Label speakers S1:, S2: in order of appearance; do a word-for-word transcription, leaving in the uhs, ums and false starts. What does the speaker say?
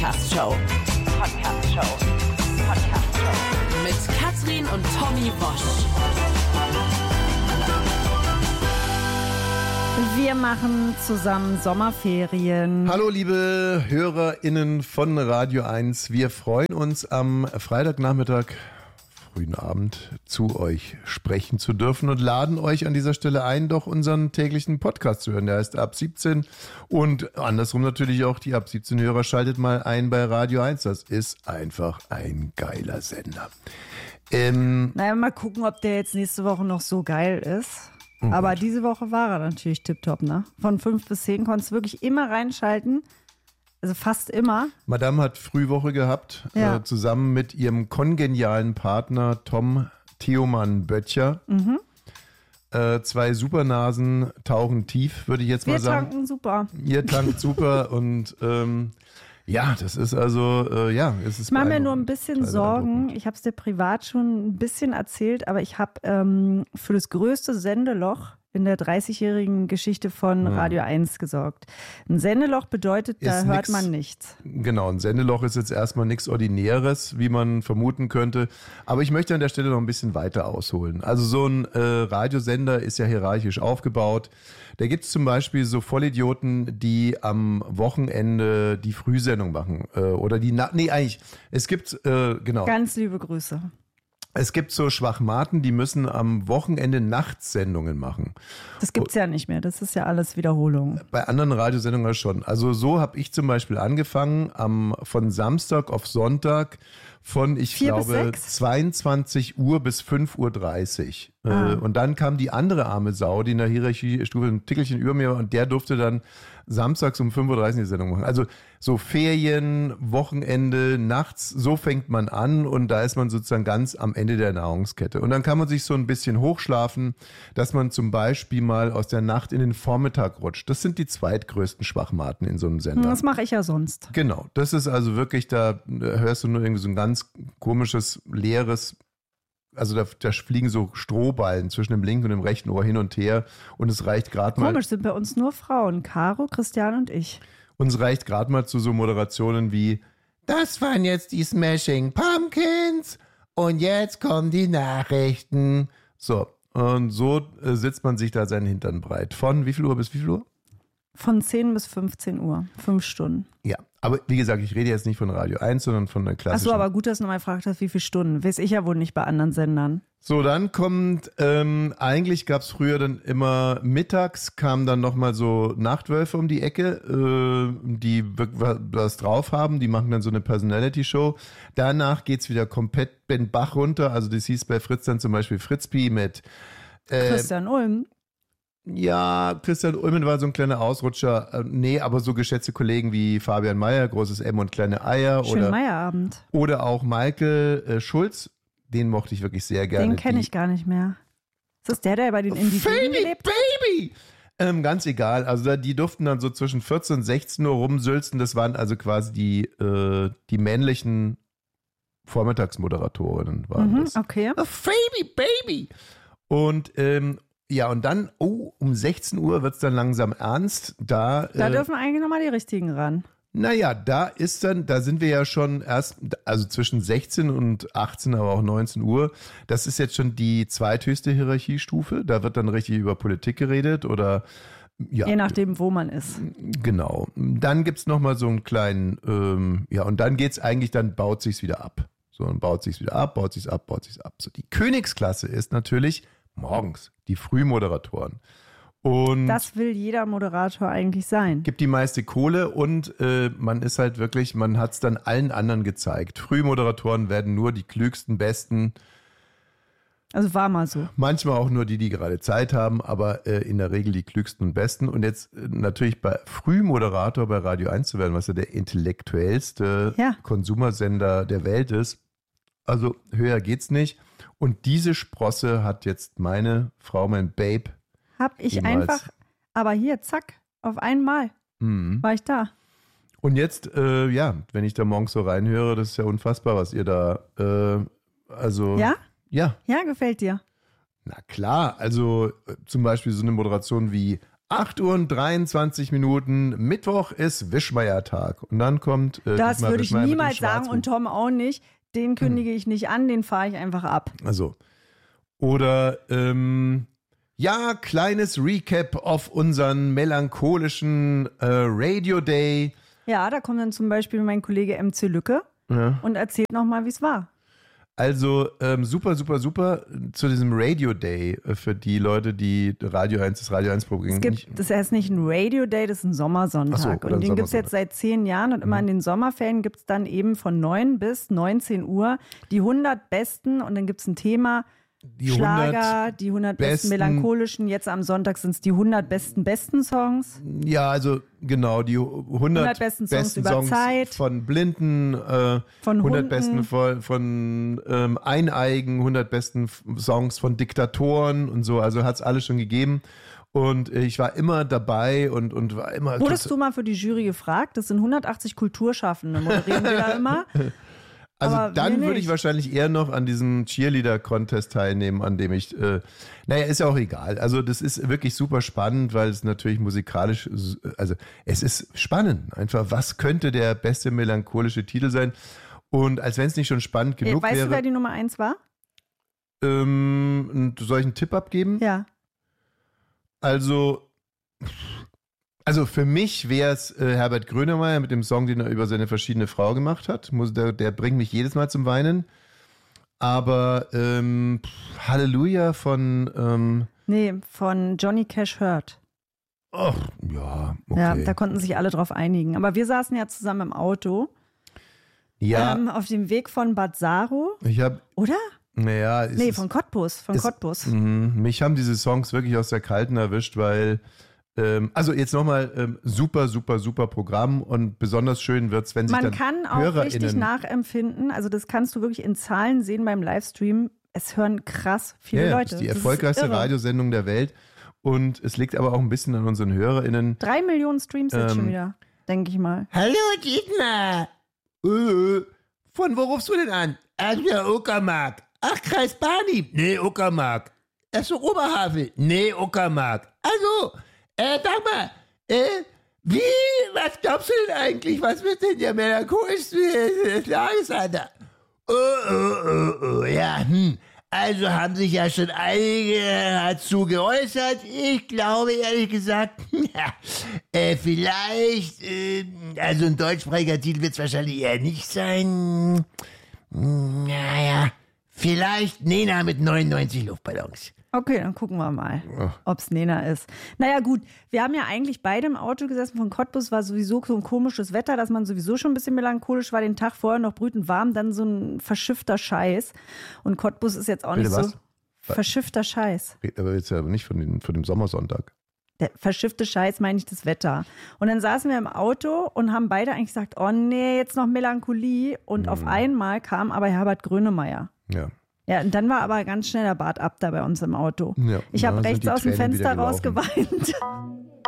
S1: Podcast-Show. Podcast-Show. Podcast-Show. Mit Katrin und Tommy Bosch.
S2: Wir machen zusammen Sommerferien.
S3: Hallo liebe HörerInnen von Radio eins. Wir freuen uns am Freitagnachmittag, frühen Abend zu euch sprechen zu dürfen und laden euch an dieser Stelle ein, doch unseren täglichen Podcast zu hören. Der heißt Ab siebzehn und andersrum natürlich auch die Ab siebzehn Hörer. Schaltet mal ein bei Radio eins. Das ist einfach ein geiler Sender. Ähm,
S2: naja, mal gucken, ob der jetzt nächste Woche noch so geil ist. Oh Aber Gott. Diese Woche war er natürlich tipptopp, ne? Von fünf bis zehn konntest du wirklich immer reinschalten. Also fast immer.
S3: Madame hat Frühwoche gehabt,
S2: ja.
S3: äh, zusammen mit ihrem kongenialen Partner Tom Theoman-Böttcher. Mhm. Äh, zwei Supernasen tauchen tief, würde ich jetzt
S2: Wir
S3: mal sagen.
S2: Wir tanken super.
S3: Ihr tankt super und ähm, ja, das ist also, äh, ja, es ist.
S2: Ich mache mir nur ein bisschen Sorgen. Ich habe es dir privat schon ein bisschen erzählt, aber ich habe ähm, für das größte Sendeloch in der dreißigjährigen Geschichte von hm. Radio eins gesorgt. Ein Sendeloch bedeutet, da
S3: ist
S2: hört
S3: nix,
S2: man nichts.
S3: Genau, ein Sendeloch ist jetzt erstmal nichts Ordinäres, wie man vermuten könnte. Aber ich möchte an der Stelle noch ein bisschen weiter ausholen. Also so ein äh, Radiosender ist ja hierarchisch aufgebaut. Da gibt es zum Beispiel so Vollidioten, die am Wochenende die Frühsendung machen. Äh, oder die, Na- nee eigentlich, es gibt, äh, genau.
S2: Ganz liebe Grüße.
S3: Es gibt so Schwachmaten, die müssen am Wochenende Nachtssendungen machen.
S2: Das gibt's ja nicht mehr, das ist ja alles Wiederholung.
S3: Bei anderen Radiosendungen schon. Also so habe ich zum Beispiel angefangen, am, von Samstag auf Sonntag von, ich
S2: Vier
S3: glaube, zweiundzwanzig Uhr bis fünf Uhr dreißig. Ah. Und dann kam die andere arme Sau, die in der Hierarchiestufe ein Tickelchen über mir war, und der durfte dann samstags um fünf Uhr dreißig die Sendung machen. Also so Ferien, Wochenende, nachts, so fängt man an und da ist man sozusagen ganz am Ende der Nahrungskette. Und dann kann man sich so ein bisschen hochschlafen, dass man zum Beispiel mal aus der Nacht in den Vormittag rutscht. Das sind die zweitgrößten Schwachmaten in so einem Sender.
S2: Das mache ich ja sonst.
S3: Genau, das ist also wirklich, da hörst du nur irgendwie so ein ganz komisches, leeres, also da, da fliegen so Strohballen zwischen dem linken und dem rechten Ohr hin und her und es reicht gerade mal.
S2: Komisch, sind bei uns nur Frauen, Caro, Christian und ich.
S3: Uns reicht gerade mal zu so Moderationen wie: Das waren jetzt die Smashing Pumpkins und jetzt kommen die Nachrichten. So, und so äh, sitzt man sich da seinen Hintern breit. Von wie viel Uhr bis wie viel Uhr?
S2: Von zehn bis fünfzehn Uhr, fünf Stunden.
S3: Ja, aber wie gesagt, ich rede jetzt nicht von Radio eins, sondern von der klassischen.
S2: Achso, aber gut, dass du nochmal gefragt hast, wie viele Stunden. Weiß ich ja wohl nicht bei anderen Sendern.
S3: So, dann kommt, ähm, eigentlich gab es früher dann immer mittags, kamen dann nochmal so Nachtwölfe um die Ecke, äh, die was drauf haben, die machen dann so eine Personality-Show. Danach geht's wieder komplett den Bach runter, also das hieß bei Fritz dann zum Beispiel Fritzpi mit
S2: äh, Christian Ulm.
S3: Ja, Christian Ulmen war so ein kleiner Ausrutscher. Äh, nee, aber so geschätzte Kollegen wie Fabian Mayer, großes M und kleine Eier.
S2: Schönen
S3: oder
S2: Meierabend.
S3: Oder auch Michael äh, Schulz. Den mochte ich wirklich sehr gerne.
S2: Den kenne ich gar nicht mehr. Ist das der, der bei den Indigenen gelebt hat?
S3: Baby! Ähm, ganz egal. Also da, die durften dann so zwischen vierzehn und sechzehn Uhr rumsülzen. Das waren also quasi die, äh, die männlichen Vormittagsmoderatorinnen. Waren
S2: mhm,
S3: das.
S2: Okay.
S3: A baby, baby! Und ähm, ja, und dann, oh, um sechzehn Uhr wird es dann langsam ernst. Da,
S2: da
S3: äh,
S2: dürfen eigentlich nochmal die richtigen ran.
S3: Naja, da ist dann, da sind wir ja schon erst, also zwischen sechzehn und achtzehn, aber auch neunzehn Uhr. Das ist jetzt schon die zweithöchste Hierarchiestufe. Da wird dann richtig über Politik geredet oder ja.
S2: Je nachdem, wo man ist.
S3: Genau. Dann gibt's noch mal so einen kleinen, ähm, ja, und dann geht's eigentlich, dann baut sich's wieder ab. So, dann baut sich's wieder ab, baut sich's ab, baut sich's ab. So, die Königsklasse ist natürlich morgens, die Frühmoderatoren. Und
S2: das will jeder Moderator eigentlich sein.
S3: Gibt die meiste Kohle und äh, man ist halt wirklich, man hat es dann allen anderen gezeigt. Frühmoderatoren werden nur die klügsten, besten.
S2: Also war mal so.
S3: Manchmal auch nur die, die gerade Zeit haben, aber äh, in der Regel die klügsten und besten. Und jetzt äh, natürlich bei Frühmoderator bei Radio eins zu werden, was ja der intellektuellste
S2: ja.
S3: Konsumersender der Welt ist. Also höher geht's nicht. Und diese Sprosse hat jetzt meine Frau, mein Babe,
S2: Hab ich
S3: Jemals.
S2: einfach, aber hier, zack, auf einmal
S3: mhm.
S2: war ich da.
S3: Und jetzt, äh, ja, wenn ich da morgens so reinhöre, das ist ja unfassbar, was ihr da, äh, also.
S2: Ja?
S3: Ja.
S2: Ja, gefällt dir?
S3: Na klar, also äh, zum Beispiel so eine Moderation wie acht Uhr und dreiundzwanzig Minuten. Mittwoch ist Wischmeier-Tag. Und dann kommt äh,
S2: Das würde ich niemals sagen und Tom auch nicht. Den kündige ich nicht an, den fahre ich einfach ab.
S3: Also. Oder, ähm, ja, kleines Recap auf unseren melancholischen äh, Radio Day.
S2: Ja, da kommt dann zum Beispiel mein Kollege M C Lücke ja. und erzählt nochmal, wie es war.
S3: Also ähm, super, super, super zu diesem Radio Day äh, für die Leute, die Radio eins, das Radio eins Programm.
S2: Es gibt, das ist nicht ein Radio Day, das ist ein Sommersonntag. So, und den gibt es jetzt seit zehn Jahren und immer mhm. in den Sommerferien gibt es dann eben von neun bis neunzehn Uhr die hundert besten und dann gibt es ein Thema. Die Schlager, die hundert besten, besten melancholischen, jetzt am Sonntag sind es die hundert besten besten Songs.
S3: Ja, also genau, die hundert, hundert besten, besten Songs über Songs Zeit. Von Blinden, äh, von hundert Hunden. Besten von, von ähm, Eineigen, hundert besten Songs von Diktatoren und so, also hat es alles schon gegeben. Und ich war immer dabei und, und war immer...
S2: Wurdest du mal für die Jury gefragt? Das sind hundertachtzig Kulturschaffende, moderieren wir da immer.
S3: Also
S2: aber
S3: dann würde ich wahrscheinlich eher noch an diesem Cheerleader-Contest teilnehmen, an dem ich, äh, naja, ist ja auch egal. Also das ist wirklich super spannend, weil es natürlich musikalisch, also es ist spannend. Einfach, was könnte der beste melancholische Titel sein? Und als wenn es nicht schon spannend genug
S2: weißt
S3: wäre.
S2: Weißt du, wer die Nummer eins war?
S3: Ähm, soll ich einen Tipp abgeben?
S2: Ja.
S3: Also... Also für mich wäre es äh, Herbert Grönemeyer mit dem Song, den er über seine verschiedene Frau gemacht hat. Muss, der, der bringt mich jedes Mal zum Weinen. Aber ähm, pff, Halleluja von... Ähm,
S2: nee, von Johnny Cash Hurt.
S3: Ach, ja, okay.
S2: Ja, da konnten sich alle drauf einigen. Aber wir saßen ja zusammen im Auto.
S3: Ja.
S2: Ähm, auf dem Weg von Bad Saro.
S3: Ich hab,
S2: Oder?
S3: Naja.
S2: Nee, von Cottbus. Von
S3: ist,
S2: Cottbus.
S3: Mh, mich haben diese Songs wirklich aus der Kalten erwischt, weil... Also jetzt nochmal ähm, super, super, super Programm und besonders schön wird es, wenn sich
S2: Man
S3: dann
S2: kann auch
S3: HörerInnen
S2: richtig nachempfinden, also das kannst du wirklich in Zahlen sehen beim Livestream, es hören krass viele
S3: ja, ja,
S2: Leute.
S3: Das ist die
S2: das
S3: erfolgreichste
S2: ist
S3: Radiosendung der Welt und es liegt aber auch ein bisschen an unseren HörerInnen.
S2: Drei Millionen Streams jetzt ähm, schon wieder, denke ich mal.
S4: Hallo Dietmar!
S3: Äh, von wo rufst du denn an?
S4: Aus der Uckermark. Ach, Kreis Barnim? Nee, Uckermark. Ach so, Oberhavel? Nee, Uckermark. Also... Äh, sag mal, äh, wie, was glaubst du denn eigentlich? Was wird denn der melancholischste Tagesalter? Oh, oh, oh, oh, ja, hm. Also haben sich ja schon einige dazu geäußert. Ich glaube, ehrlich gesagt, ja, äh, vielleicht, äh, also ein deutschsprachiger Titel wird es wahrscheinlich eher nicht sein. Naja, vielleicht Nena mit neunundneunzig Luftballons.
S2: Okay, dann gucken wir mal, ob es Nena ist. Naja gut, wir haben ja eigentlich beide im Auto gesessen von Cottbus, war sowieso so ein komisches Wetter, dass man sowieso schon ein bisschen melancholisch war, den Tag vorher noch brütend warm, dann so ein verschiffter Scheiß. Und Cottbus ist jetzt auch
S3: Bitte
S2: nicht
S3: was?
S2: so verschiffter Scheiß.
S3: Aber jetzt ja nicht von, den, von dem Sommersonntag.
S2: Der verschiffte Scheiß meine ich das Wetter. Und dann saßen wir im Auto und haben beide eigentlich gesagt, oh nee, jetzt noch Melancholie. Und mhm. auf einmal kam aber Herbert Grönemeyer.
S3: Ja.
S2: Ja, und dann war aber ganz schnell der Bart ab da bei uns im Auto.
S3: Ja,
S2: ich habe rechts aus dem
S3: Tränen
S2: Fenster raus geweint.